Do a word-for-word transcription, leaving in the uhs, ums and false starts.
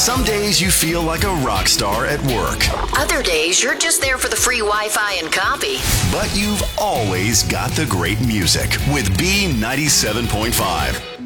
Some days you feel like a rock star at work, Other days, you're just there for the free Wi-Fi and copy. but you've always got the great music with B ninety-seven point five.